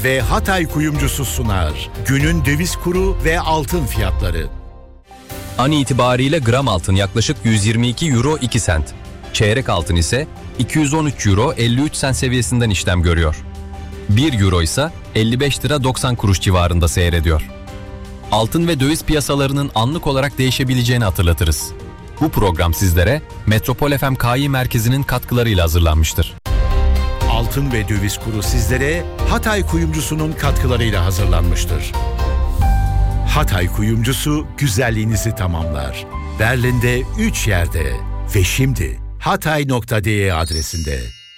ve Hatay Kuyumcusu sunar. Günün döviz kuru ve altın fiyatları. An itibariyle gram altın yaklaşık 122 euro 2 sent. Çeyrek altın ise 213 euro 53 sent seviyesinden işlem görüyor. 1 euro ise 55 lira 90 kuruş civarında seyrediyor. Altın ve döviz piyasalarının anlık olarak değişebileceğini hatırlatırız. Bu program sizlere Metropol FM Kİ Merkezi'nin katkılarıyla hazırlanmıştır. Altın ve döviz kuru sizlere Hatay Kuyumcusu'nun katkılarıyla hazırlanmıştır. Hatay Kuyumcusu güzelliğinizi tamamlar. Berlin'de 3 yerde ve şimdi hatay.de adresinde.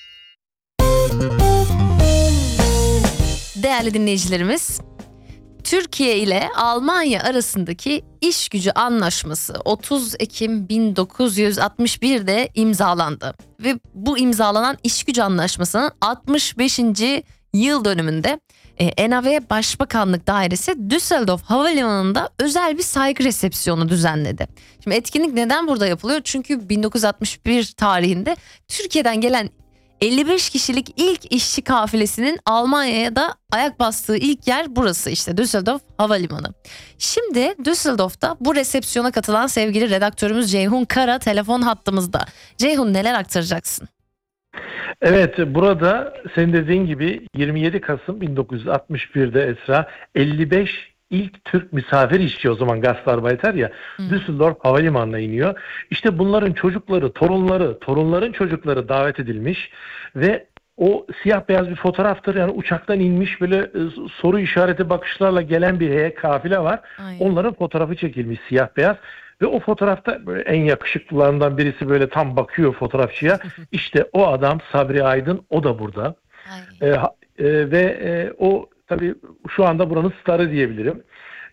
Değerli dinleyicilerimiz, Türkiye ile Almanya arasındaki iş gücü anlaşması 30 Ekim 1961'de imzalandı. Ve bu imzalanan iş gücü anlaşmasının 65. yıl dönümünde ENAV Başbakanlık Dairesi Düsseldorf Havalimanı'nda özel bir saygı resepsiyonu düzenledi. Şimdi etkinlik neden burada yapılıyor? Çünkü 1961 tarihinde Türkiye'den gelen 55 kişilik ilk işçi kafilesinin Almanya'ya da ayak bastığı ilk yer burası, işte Düsseldorf Havalimanı. Şimdi Düsseldorf'ta bu resepsiyona katılan sevgili redaktörümüz Ceyhun Kara telefon hattımızda. Ceyhun, neler aktaracaksın? Evet, burada senin dediğin gibi 27 Kasım 1961'de Esra 55 ilk Türk misafir işçi, o zaman Gastarbeiter ya, Düsseldorf Havalimanı'na iniyor. İşte bunların çocukları, torunların çocukları davet edilmiş ve o siyah beyaz bir fotoğraftır. Yani uçaktan inmiş böyle soru işareti bakışlarla gelen bir kafile var. Aynen. Onların fotoğrafı çekilmiş siyah beyaz. Ve o fotoğrafta böyle en yakışıklılarından birisi böyle tam bakıyor fotoğrafçıya. İşte o adam Sabri Aydın, o da burada. O tabii şu anda buranın starı diyebilirim.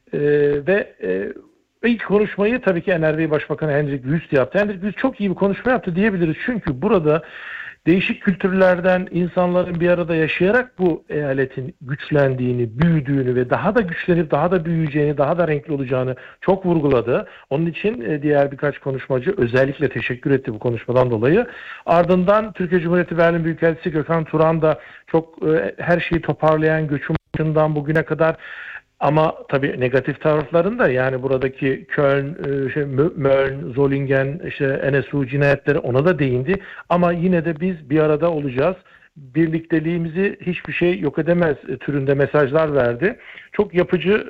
İlk konuşmayı tabii ki NRV Başbakanı Hendrik Wüst yaptı. Hendrik Wüst çok iyi bir konuşma yaptı diyebiliriz. Çünkü burada değişik kültürlerden insanların bir arada yaşayarak bu eyaletin güçlendiğini, büyüdüğünü ve daha da güçlenip daha da büyüyeceğini, daha da renkli olacağını çok vurguladı. Onun için diğer birkaç konuşmacı özellikle teşekkür etti bu konuşmadan dolayı. Ardından Türkiye Cumhuriyeti Berlin Büyükelçisi Gökhan Turan da çok her şeyi toparlayan, göçün başından bugüne kadar, ama tabii negatif tarafların da, yani buradaki Köln, Mölln, Solingen, NSU cinayetleri, ona da değindi. Ama yine de biz bir arada olacağız. Birlikteliğimizi hiçbir şey yok edemez türünde mesajlar verdi. Çok yapıcı